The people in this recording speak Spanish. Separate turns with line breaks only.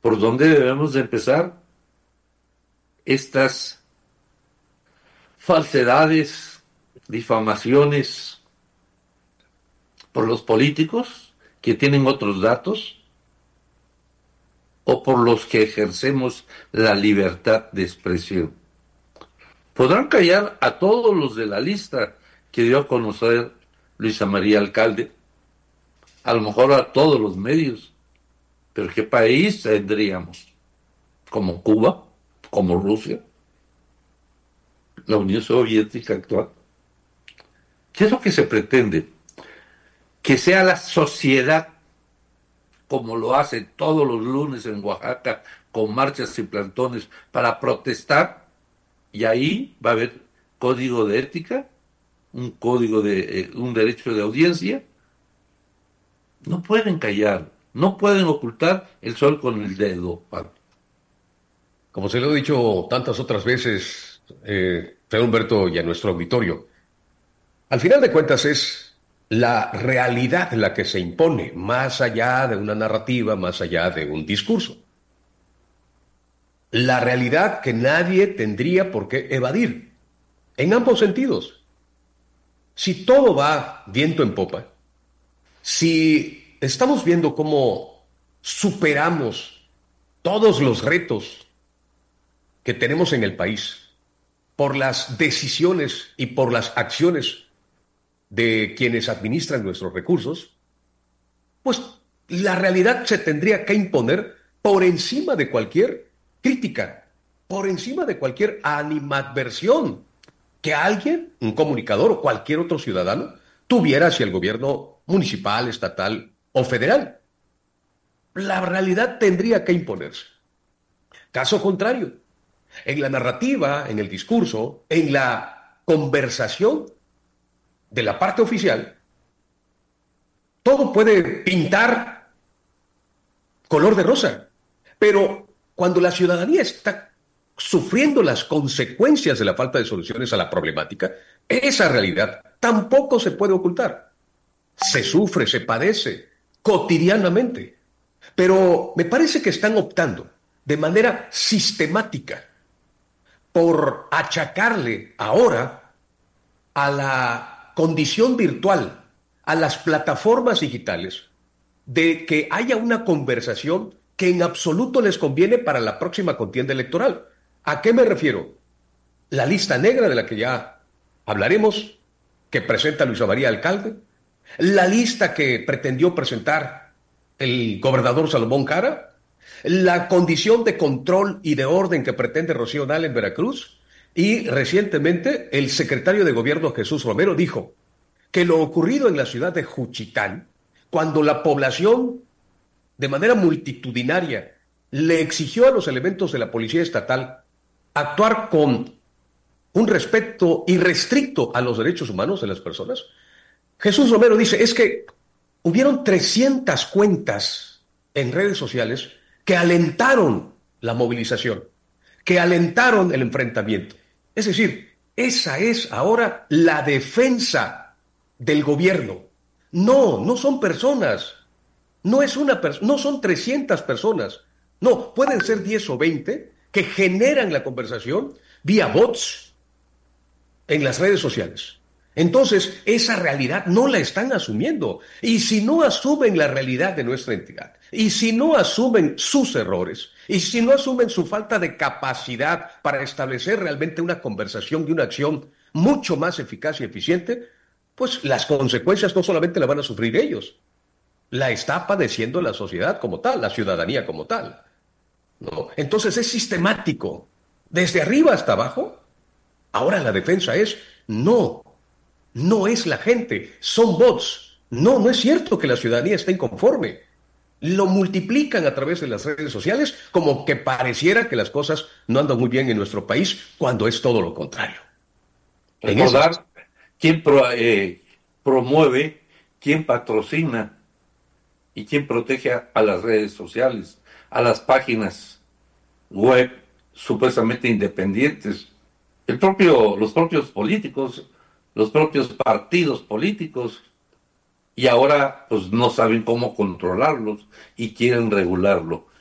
¿Por dónde debemos de empezar? Estas falsedades, difamaciones por los políticos que tienen otros datos o por los que ejercemos la libertad de expresión. Podrán callar a todos los de la lista que dio a conocer Luisa María Alcalde, a lo mejor a todos los medios, pero ¿qué país tendríamos? ¿Como Cuba? ¿Como Rusia? ¿La Unión Soviética actual? ¿Qué es lo que se pretende? Que sea la sociedad, como lo hace todos los lunes en Oaxaca, con marchas y plantones, para protestar, y ahí va a haber código de ética, un código de un derecho de audiencia. No pueden callar, no pueden ocultar el sol con el dedo, Pablo.
Como se lo he dicho tantas otras veces, Fray Humberto, y a nuestro auditorio, al final de cuentas es la realidad la que se impone, más allá de una narrativa, más allá de un discurso. La realidad que nadie tendría por qué evadir, en ambos sentidos. Si todo va viento en popa, si estamos viendo cómo superamos todos los retos que tenemos en el país por las decisiones y por las acciones de quienes administran nuestros recursos, pues la realidad se tendría que imponer por encima de cualquier crítica, por encima de cualquier animadversión que alguien, un comunicador o cualquier otro ciudadano, tuviera hacia el gobierno municipal, estatal o federal. La realidad tendría que imponerse. Caso contrario, en la narrativa, en el discurso, en la conversación de la parte oficial, todo puede pintar color de rosa, pero cuando la ciudadanía está sufriendo las consecuencias de la falta de soluciones a la problemática, esa realidad tampoco se puede ocultar. Se sufre, se padece cotidianamente, pero me parece que están optando de manera sistemática por achacarle ahora a la condición virtual, a las plataformas digitales, de que haya una conversación que en absoluto les conviene para la próxima contienda electoral. ¿A qué me refiero? La lista negra de la que ya hablaremos, que presenta Luisa María Alcalde, la lista que pretendió presentar el gobernador Salomón Cara, la condición de control y de orden que pretende Rocío Nale en Veracruz, y recientemente el secretario de Gobierno Jesús Romero dijo que lo ocurrido en la ciudad de Juchitán, cuando la población de manera multitudinaria le exigió a los elementos de la policía estatal actuar con un respeto irrestricto a los derechos humanos de las personas. Jesús Romero dice, es que hubieron 300 cuentas en redes sociales que alentaron la movilización, que alentaron el enfrentamiento. Es decir, esa es ahora la defensa del gobierno. No, no son personas. No es una no son 300 personas. No, pueden ser 10 o 20 que generan la conversación vía bots en las redes sociales. Entonces, esa realidad no la están asumiendo. Y si no asumen la realidad de nuestra entidad, y si no asumen sus errores, y si no asumen su falta de capacidad para establecer realmente una conversación y una acción mucho más eficaz y eficiente, pues las consecuencias no solamente la van a sufrir ellos, la está padeciendo la sociedad como tal, la ciudadanía como tal, ¿no? Entonces es sistemático, desde arriba hasta abajo. Ahora la defensa es, no, no es la gente, son bots. No, no es cierto que la ciudadanía esté inconforme. Lo multiplican a través de las redes sociales como que pareciera que las cosas no andan muy bien en nuestro país, cuando es todo lo contrario. En esas...
Recordar quién promueve, quién patrocina y quién protege a las redes sociales, a las páginas web supuestamente independientes, los propios políticos, los propios partidos políticos, y ahora pues no saben cómo controlarlos y quieren regularlo.